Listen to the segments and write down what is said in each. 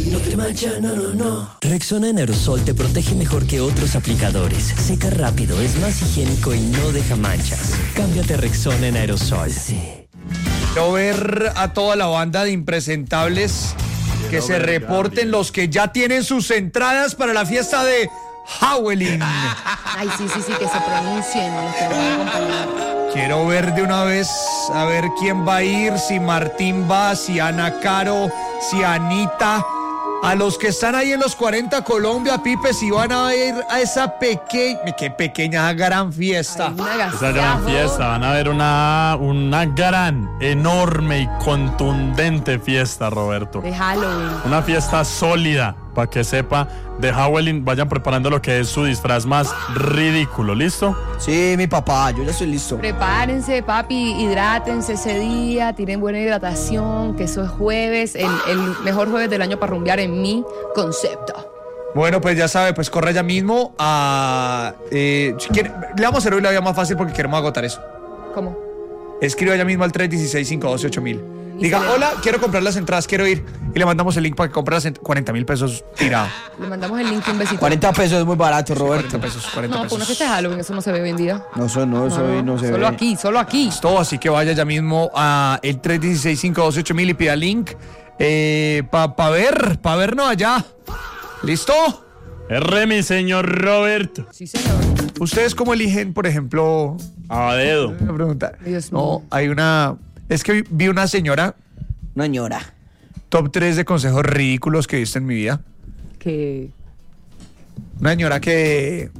No te mancha, no, no, no. Rexona en aerosol te protege mejor que otros aplicadores. Seca rápido, es más higiénico y no deja manchas. Cámbiate a Rexona en aerosol. Sí. Quiero ver a toda la banda de impresentables que se reporten, los que ya tienen sus entradas para la fiesta de Halloween. Ay, sí, que se pronuncien los que van a acompañar. Quiero ver de una vez, a ver quién va a ir, si Martín va, si Ana Caro, si Anita. A los que están ahí en los 40 Colombia, Pipe, si van a ir a esa pequeña gran fiesta. Esa gran fiesta, van a ver una gran, enorme y contundente fiesta, Roberto. De Halloween. Una fiesta sólida, para que sepa, de Halloween. Vayan preparando lo que es su disfraz más ridículo, ¿listo? Sí, mi papá, yo ya estoy listo. Prepárense, papi, hidrátense ese día, tienen buena hidratación, que eso es jueves, el mejor jueves del año para rumbear en mi concepto. Bueno, pues ya sabe, pues corre ya mismo a... le vamos a hacer hoy la vida más fácil porque queremos agotar eso. ¿Cómo? Escriba ya mismo al 316-512-8000. Diga, hola, quiero comprar las entradas, quiero ir. Y le mandamos el link para que compre las 40,000 pesos tirado. Le mandamos el link y un besito. 40 pesos es muy barato, Roberto. 40 pesos, 40 No, pesos. pues una fiesta de Halloween, eso no se ve hoy en día. No, eso no se Solo ve. aquí, solo aquí. Todo, así que vaya ya mismo a el 316-512-8000 y pida link para vernos allá. ¿Listo? Mi señor Roberto. Sí, señor. ¿Ustedes cómo eligen, por ejemplo? A dedo. Una pregunta. Dios No, mío. hay una... Es que vi una señora, Una ñora. top 3 de consejos ridículos que he visto en mi vida. Que... Una señora que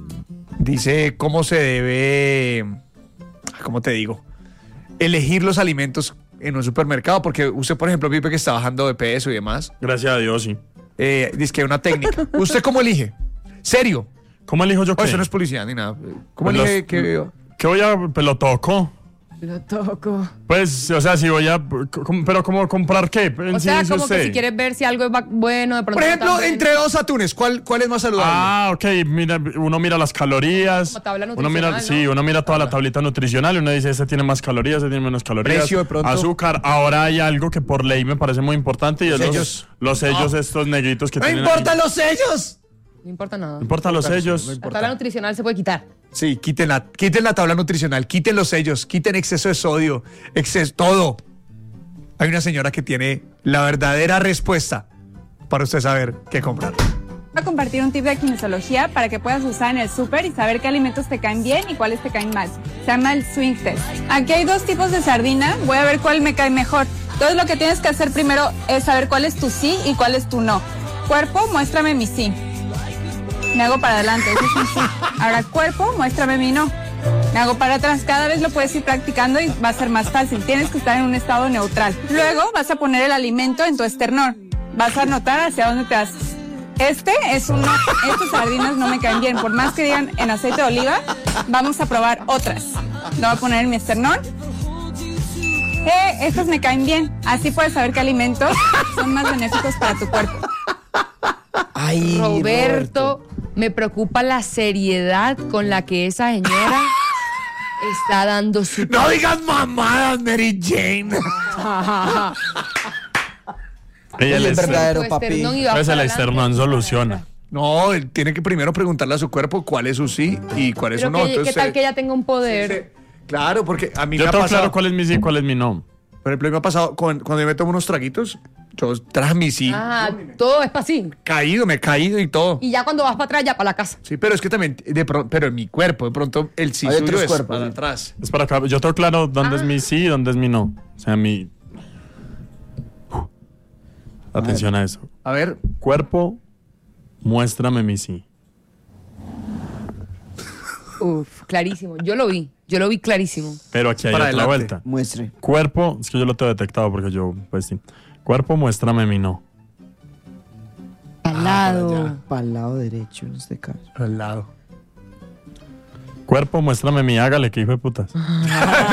dice cómo se debe, ¿cómo te digo? Elegir los alimentos en un supermercado, porque usted, por ejemplo, Pipe, que está bajando de peso y demás, Gracias a Dios, sí. dice que hay una técnica. ¿Usted cómo elige? ¿Serio? ¿Cómo elijo yo Oh, qué? eso no es publicidad ni nada. ¿Cómo Pues elige los- que... ¿Qué voy a...? Pues lo toco. Lo toco. Pues, o sea, si voy a... ¿Pero cómo comprar qué? O sea, como que si quieres ver si algo es bueno, de pronto. Por ejemplo, no tan entre dos atunes, ¿cuál es más saludable? Ah, ok, mira, uno mira las calorías. Como tabla Uno mira, nutricional, sí, ¿no? uno mira toda la tablita nutricional y uno dice, este tiene más calorías, este tiene menos calorías. Precio de pronto. Azúcar. Ahora hay algo que por ley me parece muy importante y es Sellos. los sellos estos negritos que ¡No tienen importan ahí. los sellos! No importa nada. No importan los sellos. La tabla nutricional se puede quitar. Sí, quiten la tabla nutricional, quiten los sellos, quiten exceso de sodio, todo. Hay una señora que tiene la verdadera respuesta para usted saber qué comprar. Voy a compartir un tip de kinesiología para que puedas usar en el súper y saber qué alimentos te caen bien y cuáles te caen mal. Se llama el swing test. Aquí hay dos tipos de sardina, voy a ver cuál me cae mejor. Entonces lo que tienes que hacer primero es saber cuál es tu sí y cuál es tu no. Cuerpo, muéstrame mi sí. Me hago para adelante, eso es un sí. Ahora cuerpo, muéstrame mi no. Me hago para atrás, cada vez lo puedes ir practicando y va a ser más fácil. Tienes que estar en un estado neutral. Luego vas a poner el alimento en tu esternón. Vas a anotar hacia dónde te haces. Este es un no. Estas sardinas no me caen bien. Por más que digan en aceite de oliva, vamos a probar otras. Lo voy a poner en mi esternón. Estas me caen bien. Así puedes saber qué alimentos son más benéficos para tu cuerpo. Ay, Roberto, me preocupa la seriedad con la que esa señora está dando su... No digas mamadas, Mary Jane. Ella Es les verdadero, Tu papi. esternón y va Pues para el adelante. esternón soluciona. No, él tiene que primero preguntarle a su cuerpo cuál es su sí y cuál es su Pero no. ¿qué tal que ella tenga un poder? Claro, porque a mí Yo me ha tengo pasado... claro cuál es mi sí y cuál es mi no. Por ejemplo, me ha pasado cuando yo me tomo unos traguitos, yo traje mi sí. Ah, todo es para sí. Me he caído y todo. Y ya cuando vas para atrás, ya para la casa. Sí, pero es que también, pero en mi cuerpo, de pronto el sí Hay suyo otros es cuerpos, para sí. atrás. Es para acá. Yo tengo claro dónde es mi sí y dónde es mi no. O sea, mi... Atención a eso. A ver, Cuerpo, muéstrame mi sí. Uf, clarísimo. Yo lo vi clarísimo. Pero aquí hay Para otra adelante. vuelta. Muestre. Cuerpo, es que yo lo tengo detectado porque yo, pues sí. Cuerpo, muéstrame mi no. Al lado. Para el lado derecho en este caso. al lado. Cuerpo, muéstrame mi hágale, que hijo de putas.